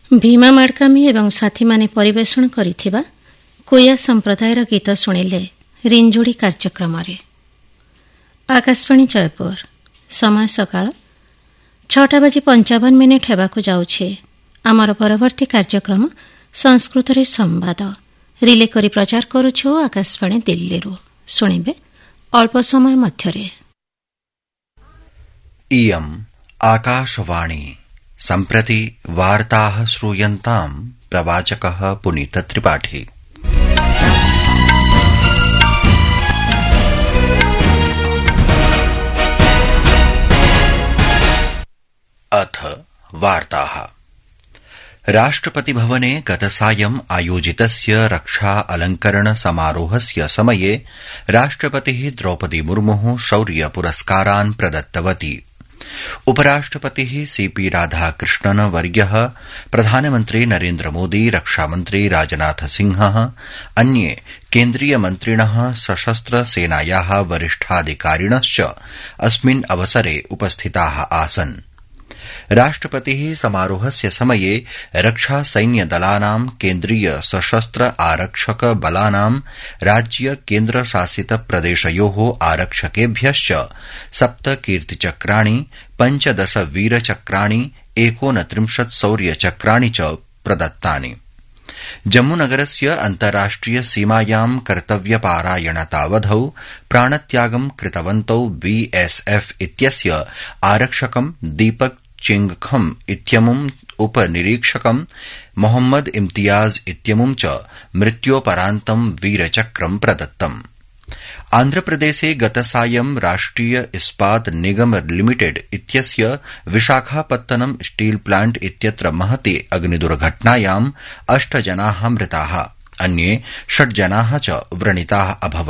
भीमा माडकामी एवं साथी माने परिवेषण करिथिबा कोया संप्रदायर गीत शुणिले रिंझुड़ी कार्यक्रम रे। आकाशवाणी जयपुर समय सकाळ 6:55 हेबाकु जाउछे। आमर परवर्ती कार्यक्रम संस्कृत रे संवाद रिले करी प्रचार करूछु आकाशवाणी दिल्ली रु। सुनिबे अल्प समय मध्यरे। इयम् आकाशवाणी सम्प्रति वार्ताः श्रूयन्ताम् प्रवाचकः पुनीत त्रिपाठी। अथ वार्ताः। राष्ट्रपति भवने गतसायं आयोजितस्य रक्षा अलंकरण समारोहस्य समये राष्ट्रपतिः द्रौपदी मुर्मुः शौर्य पुरस्कारान् प्रदत्तवती। उपराष्ट्रपतिः सीपी राधाकृष्णन वर्यः, प्रधानमन्त्री नरेन्द्र मोदी, रक्षामन्त्री राजनाथ सिंहः, अन्ये केन्द्रीय मन्त्रिणः, सशस्त्र सेनायाः वरिष्ठाधिकारिणश्च अस्मिन् अवसरे उपस्थिताः आसन्। राष्ट्रपतिः समारोहस्य समये रक्षा सैन्य दलानां, केन्द्रीय सशस्त्र आरक्षक बलानां, राज्य केन्द्रशासित प्रदेशयोः आरक्षकेभ्यश्च 7 कीर्तिचक्राणि, 15 वीरचक्राणि, 29 शौर्यचक्राणि च प्रदत्तानि। जम्मूनगरस्य अन्ताराष्ट्रिय सीमायां कर्तव्यपारायणतावधौ प्राणत्यागं कृतवन्तौ बीएसएफ इत्यस्य आरक्षकं दीपक चिंगखम इत्यमुम्, उपनिरीक्षकं मोहम्मद इम्तियाज इत्यमुं च मृत्योपरान्तं वीरचक्रं प्रदत्तम्। आन्ध्रप्रदेशे गतसायं राष्ट्रिय इस्पात निगम लिमिटेड इत्यस्य विशाखापत्तनम स्टील प्लांट इत्यत्र महते अग्निदुर्घटनायां 8 जनाः मृताः, अन्ये 6 जनाः च व्रणिताः अभवन्।